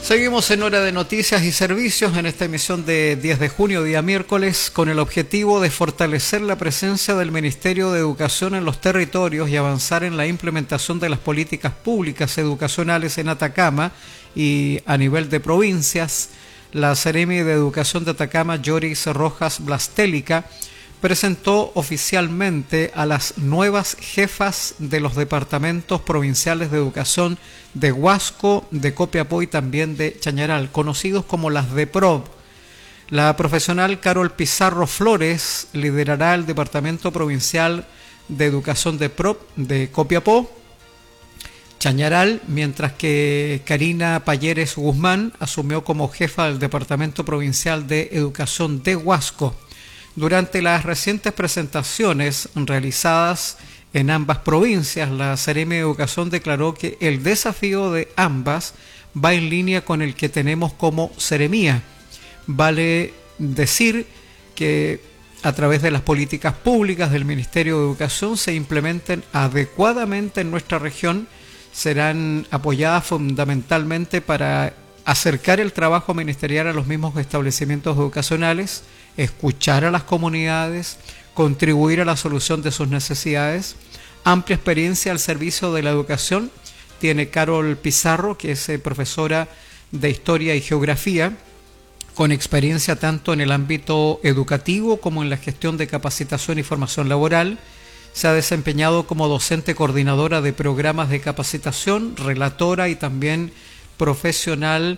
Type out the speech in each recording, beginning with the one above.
Seguimos en Hora de Noticias y Servicios en esta emisión de 10 de junio, día miércoles, con el objetivo de fortalecer la presencia del Ministerio de Educación en los territorios y avanzar en la implementación de las políticas públicas educacionales en Atacama y a nivel de provincias. La Seremi de Educación de Atacama, Yoris Rojas Blastélica, presentó oficialmente a las nuevas jefas de los departamentos provinciales de educación de Huasco, de Copiapó y también de Chañaral, conocidos como las DEPROB. La profesional Carol Pizarro Flores liderará el Departamento Provincial de Educación de PROB de Copiapó, Chañaral, mientras que Karina Payeres Guzmán asumió como jefa del Departamento Provincial de Educación de Huasco. Durante las recientes presentaciones realizadas en ambas provincias, la Seremi de Educación declaró que el desafío de ambas va en línea con el que tenemos como Seremía. Vale decir que a través de las políticas públicas del Ministerio de Educación se implementen adecuadamente en nuestra región, serán apoyadas fundamentalmente para acercar el trabajo ministerial a los mismos establecimientos educacionales, escuchar a las comunidades, contribuir a la solución de sus necesidades. Amplia experiencia al servicio de la educación tiene Carol Pizarro, que es profesora de Historia y Geografía, con experiencia tanto en el ámbito educativo como en la gestión de capacitación y formación laboral. Se ha desempeñado como docente coordinadora de programas de capacitación, relatora y también profesional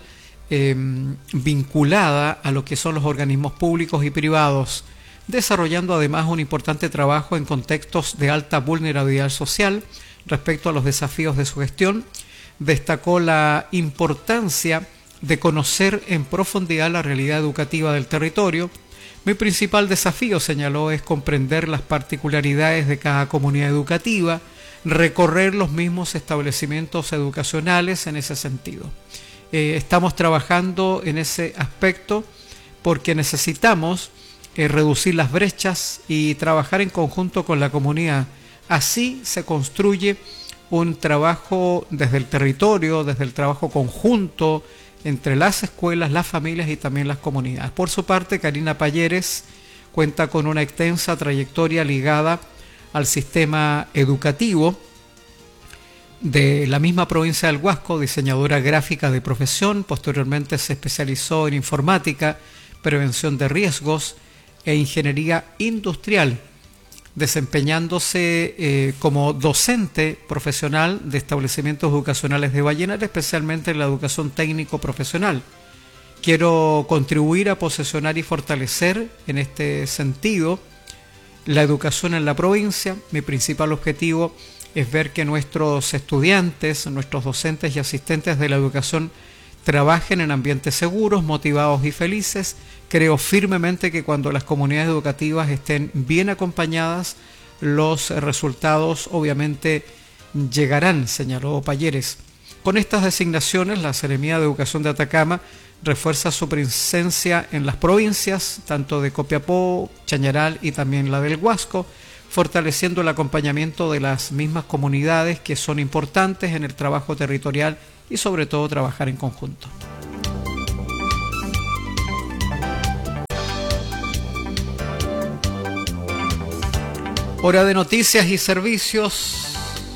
vinculada a lo que son los organismos públicos y privados, desarrollando además un importante trabajo en contextos de alta vulnerabilidad social respecto a los desafíos de su gestión. Destacó la importancia de conocer en profundidad la realidad educativa del territorio. Mi principal desafío, señaló, es comprender las particularidades de cada comunidad educativa, recorrer los mismos establecimientos educacionales en ese sentido. Estamos trabajando en ese aspecto porque necesitamos reducir las brechas y trabajar en conjunto con la comunidad. Así se construye un trabajo desde el territorio, desde el trabajo conjunto entre las escuelas, las familias y también las comunidades. Por su parte, Karina Payeres cuenta con una extensa trayectoria ligada al sistema educativo de la misma provincia del Huasco, diseñadora gráfica de profesión. Posteriormente se especializó en informática, prevención de riesgos e ingeniería industrial, desempeñándose como docente profesional de establecimientos educacionales de Vallenar, especialmente en la educación técnico-profesional. Quiero contribuir a posesionar y fortalecer en este sentido la educación en la provincia. Mi principal objetivo es ver que nuestros estudiantes, nuestros docentes y asistentes de la educación trabajen en ambientes seguros, motivados y felices. Creo firmemente que cuando las comunidades educativas estén bien acompañadas, los resultados obviamente llegarán, señaló Payeres. Con estas designaciones, la Seremía de Educación de Atacama refuerza su presencia en las provincias, tanto de Copiapó, Chañaral y también la del Huasco, fortaleciendo el acompañamiento de las mismas comunidades que son importantes en el trabajo territorial y sobre todo trabajar en conjunto. Hora de Noticias y Servicios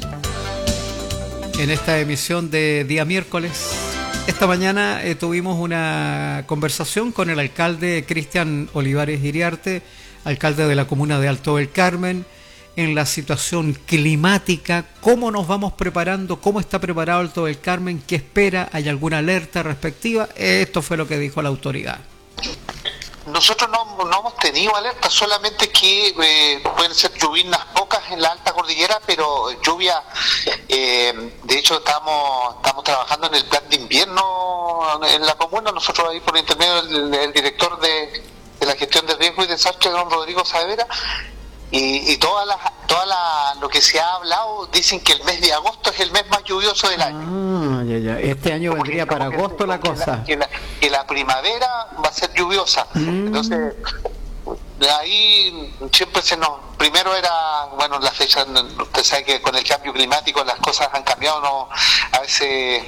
en esta emisión de día miércoles. Esta mañana tuvimos una conversación con el alcalde Cristian Olivares Iriarte, alcalde de la comuna de Alto del Carmen, en la situación climática, cómo nos vamos preparando, cómo está preparado Alto del Carmen, qué espera, hay alguna alerta respectiva. Esto fue lo que dijo la autoridad. Nosotros no hemos tenido alerta, solamente que pueden ser lluvias pocas en la alta cordillera, pero lluvia, de hecho estamos trabajando en el plan de invierno en la comuna. Nosotros ahí por intermedio del director de la gestión de riesgo y desastre, don Rodrigo Saavedra, y lo que se ha hablado, dicen que el mes de agosto es el mes más lluvioso del año. Ya. Este año vendría para agosto la cosa. Que la primavera va a ser lluviosa. Entonces, de ahí siempre primero era, bueno, la fecha, usted sabe que con el cambio climático las cosas han cambiado, ¿no? A veces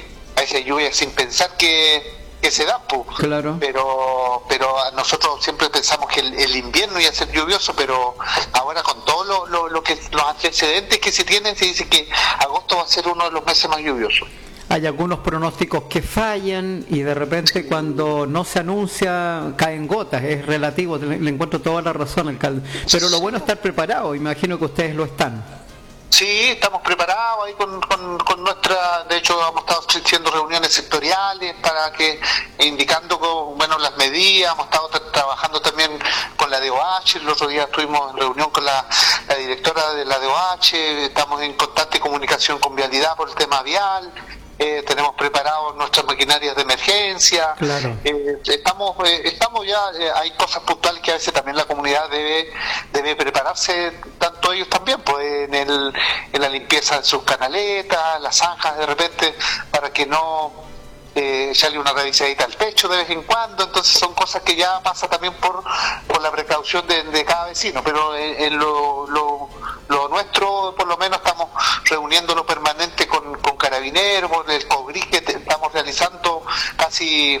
veces lluvias sin pensar que se dan, pues. Claro. Pero nosotros siempre pensamos que el invierno iba a ser lluvioso, pero ahora con todo lo que los antecedentes que se tienen, se dice que agosto va a ser uno de los meses más lluviosos. Hay algunos pronósticos que fallan y de repente cuando no se anuncia caen gotas, es relativo, le encuentro toda la razón, alcalde. Pero lo bueno es estar preparado, imagino que ustedes lo están. Sí, estamos preparados ahí con nuestra, de hecho hemos estado haciendo reuniones sectoriales para que, indicando las medidas, hemos estado trabajando también con la DOH, el otro día estuvimos en reunión con la directora de la DOH, estamos en constante comunicación con Vialidad por el tema vial. Tenemos preparados nuestras maquinarias de emergencia. Claro. Estamos ya, hay cosas puntuales que a veces también la comunidad debe prepararse, tanto ellos también, pues en la limpieza de sus canaletas, las zanjas de repente, para que no echarle una revisadita al techo de vez en cuando. Entonces son cosas que ya pasa también por la precaución de cada vecino, pero en lo nuestro, por lo menos estamos reuniéndolo permanente con carabineros, el COGRIS que estamos realizando casi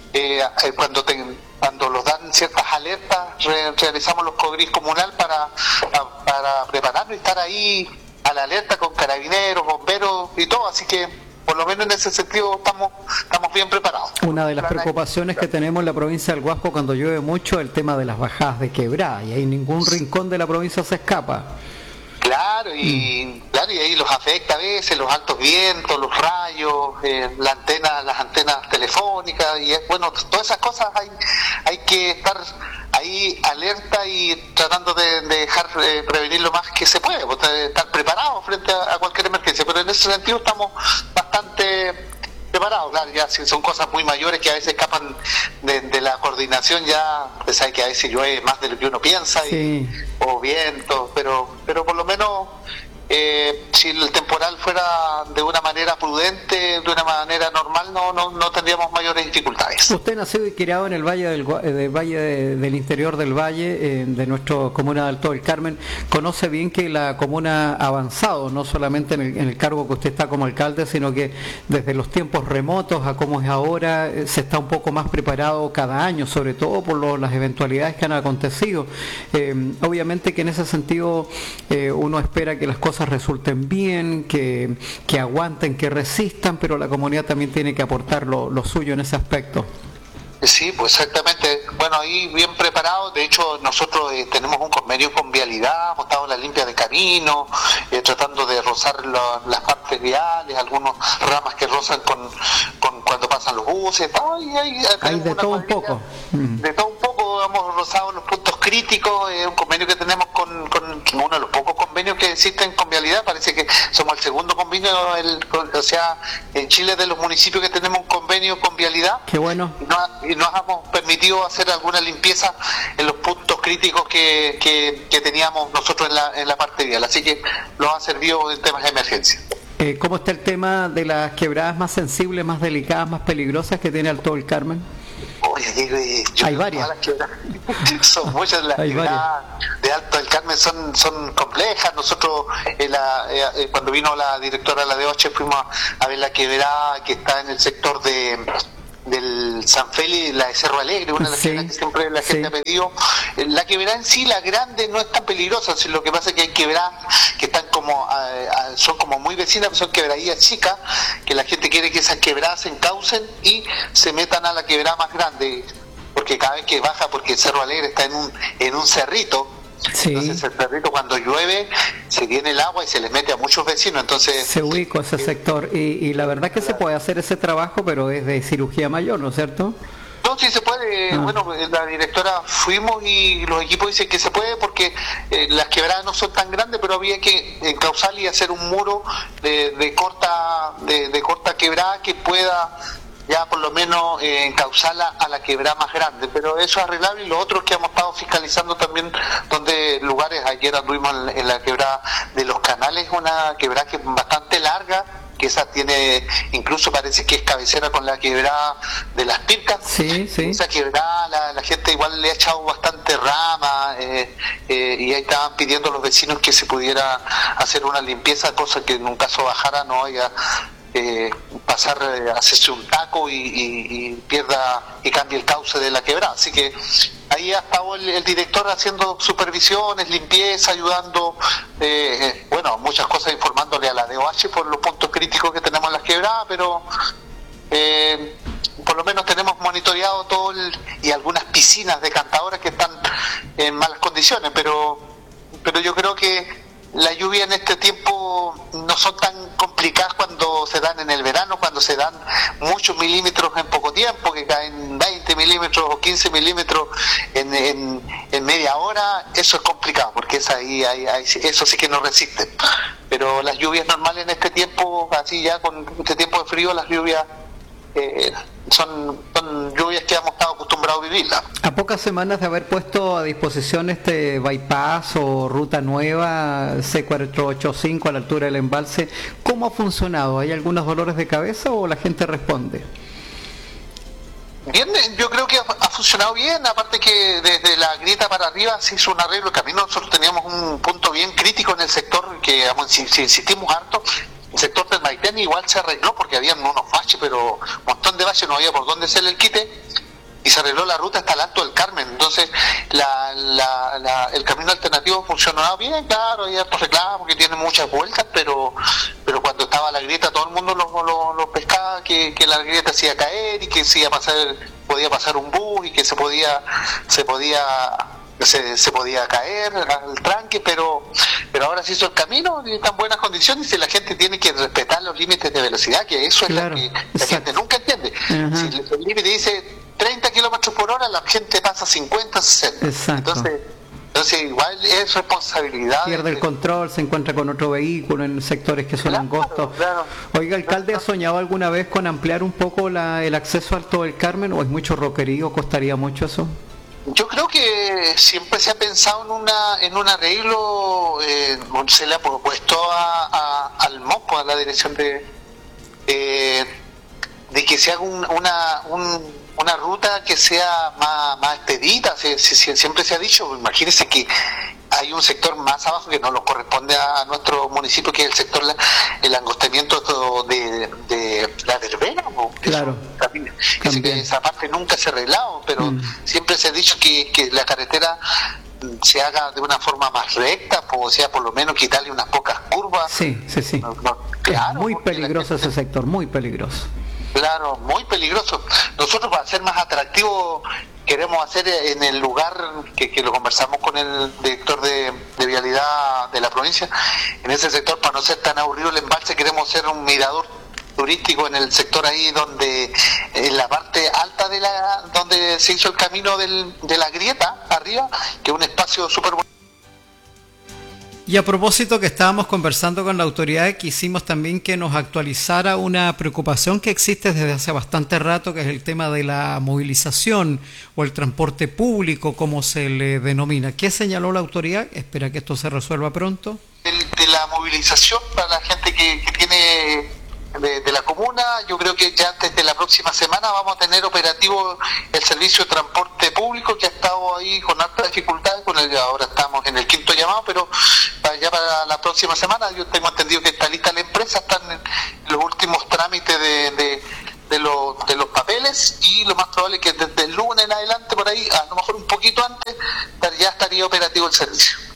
cuando los dan ciertas alertas, realizamos los COGRIS comunal para prepararnos y estar ahí a la alerta con carabineros, bomberos y todo, así que por lo menos en ese sentido estamos bien preparados. Una de las preocupaciones que tenemos en la provincia del Guasco cuando llueve mucho es el tema de las bajadas de quebrada, y ahí ningún rincón de la provincia se escapa. Claro, y ahí los afecta a veces, los altos vientos, los rayos, las antenas telefónicas, y todas esas cosas hay que estar ahí alerta y tratando de dejar prevenir lo más que se puede, estar preparados frente a cualquier emergencia, pero en ese sentido estamos bastante preparados. Claro, ya si son cosas muy mayores que a veces escapan de la coordinación, ya se sabe que a veces llueve más de lo que uno piensa, sí. O viento, pero por lo menos si el temporal fuera de una manera prudente, de una manera normal, no tendríamos mayores dificultades. Usted nació y criado en el valle del interior del valle, de nuestra comuna de Alto del Carmen, conoce bien que la comuna ha avanzado, no solamente en el cargo que usted está como alcalde, sino que desde los tiempos remotos a como es ahora, se está un poco más preparado cada año, sobre todo por las eventualidades que han acontecido. Obviamente que en ese sentido uno espera que las cosas resulten bien, que aguanten, que resistan, pero la comunidad también tiene que aportar lo suyo en ese aspecto. Sí, pues exactamente. Bueno, ahí bien preparado. De hecho, nosotros tenemos un convenio con Vialidad, hemos estado en la limpia de camino, tratando de rozar las partes viales, algunas ramas que rozan con cuando pasan los buses. Hay de todo un poco. De todo un poco, hemos rozado los puntos críticos, un convenio que tenemos con uno de los pocos convenios que existen con Vialidad. Parece que somos el segundo convenio, en Chile, de los municipios que tenemos un convenio con Vialidad. Qué bueno. Y nos hemos permitido hacer alguna limpieza en los puntos críticos que teníamos nosotros en la parte vial, así que nos ha servido en temas de emergencia. ¿Cómo está el tema de las quebradas más sensibles, más delicadas, más peligrosas que tiene Alto del Carmen? Hay varias. Son muchas las quebradas de Alto del Carmen, son complejas. Nosotros cuando vino la directora de la DOH fuimos a ver la quebrada que está en el sector del San Félix, la de Cerro Alegre, una de las quebradas que siempre la gente ha pedido. La quebrada en sí, la grande, no es tan peligrosa. Lo que pasa es que hay quebradas que están son como muy vecinas, son quebradillas chicas, que la gente quiere que esas quebradas se encaucen y se metan a la quebrada más grande, porque cada vez que baja, porque el Cerro Alegre está en un cerrito. Sí. Entonces el cerrito, cuando llueve, se viene el agua y se les mete a muchos vecinos, entonces se ubica ese sector y la verdad que se puede hacer ese trabajo, pero es de cirugía mayor, ¿no es cierto? No, sí se puede. Bueno, la directora fuimos y los equipos dicen que se puede porque las quebradas no son tan grandes, pero había que encauzar y hacer un muro de corta quebrada que pueda ya por lo menos encauzarla a la quebrada más grande, pero eso es arreglable. Y lo otro es que hemos estado fiscalizando también ayer anduvimos en la quebrada de Los Canales, una quebrada que es bastante larga, que esa tiene, incluso parece que es cabecera con la quebrada de Las Pircas. Sí. Esa quebrada la gente igual le ha echado bastante rama, y ahí estaban pidiendo a los vecinos que se pudiera hacer una limpieza, cosa que en un caso bajara no haya pasar, hacerse un taco y pierda y cambie el cauce de la quebrada. Así que ahí ha estado el director haciendo supervisiones, limpieza, ayudando, muchas cosas, informándole a la DOH por los puntos críticos que tenemos en las quebradas, pero por lo menos tenemos monitoreado y algunas piscinas decantadoras que están en malas condiciones, pero yo creo que las lluvias en este tiempo no son tan complicadas cuando se dan en el verano, cuando se dan muchos milímetros en poco tiempo, que caen 20 milímetros o 15 milímetros en media hora. Eso es complicado, porque eso sí que no resiste. Pero las lluvias normales en este tiempo, así ya con este tiempo de frío, las lluvias son lluvias que hemos estado acostumbrados a vivirlas. A pocas semanas de haber puesto a disposición este bypass o ruta nueva C485 a la altura del embalse, ¿cómo ha funcionado? ¿Hay algunos dolores de cabeza o la gente responde? Bien, yo creo que ha funcionado bien, aparte que desde la grieta para arriba se hizo un arreglo de camino. Nosotros teníamos un punto bien crítico en el sector que insistimos harto. El sector del Maitén igual se arregló porque habían unos baches, pero un montón de baches, no había por dónde hacerle el quite, y se arregló la ruta hasta el Alto del Carmen. Entonces el camino alternativo funcionaba bien, claro, hay hartos reclamos que tienen muchas vueltas, pero cuando estaba la grieta todo el mundo lo pescaba, que la grieta se iba a caer y que podía pasar un bus y que se podía caer al tranque, pero ahora se hizo el camino y está en buenas condiciones, y la gente tiene que respetar los límites de velocidad, que eso claro, es lo que la gente nunca entiende. Uh-huh. Si el límite dice 30 kilómetros por hora, la gente pasa 50, 60. Exacto. Entonces igual es responsabilidad. Pierde el control, se encuentra con otro vehículo en sectores que son angostos. Claro. Oiga, alcalde, ¿ha soñado alguna vez con ampliar un poco el acceso al Alto del Carmen, o es mucho roquerío, costaría mucho eso? Yo creo que siempre se ha pensado en un arreglo, se le ha propuesto al MOP, a la dirección de que se haga una ruta que sea más expedita. Siempre se ha dicho, imagínense que hay un sector más abajo que no nos corresponde a nuestro municipio, que es el sector, el angostamiento de la verbena, claro. Esa parte nunca se ha arreglado, pero siempre se ha dicho que la carretera se haga de una forma más recta, o sea, por lo menos quitarle unas pocas curvas. Sí. Claro, es muy peligroso ese sector, muy peligroso. Claro, muy peligroso. Nosotros, para ser más atractivo, queremos hacer en el lugar que lo conversamos con el director de vialidad de la provincia, en ese sector, para no ser tan aburrido el embalse, queremos hacer un mirador turístico en el sector ahí donde, en la parte alta donde se hizo el camino de la grieta arriba, que es un espacio súper bonito. Y a propósito que estábamos conversando con la autoridad, quisimos también que nos actualizara una preocupación que existe desde hace bastante rato, que es el tema de la movilización o el transporte público, como se le denomina. ¿Qué señaló la autoridad? Espera que esto se resuelva pronto. De la movilización para la gente que tiene de la comuna, yo creo que ya antes de la próxima semana vamos a tener operativo el servicio de transporte público, que ha estado ahí con alta dificultad, ahora estamos en el 5º llamado, pero ya para la próxima semana yo tengo entendido que está lista la empresa, están en los últimos trámites de los papeles, y lo más probable es que desde el lunes en adelante, por ahí, a lo mejor un poquito antes, ya estaría operativo el servicio.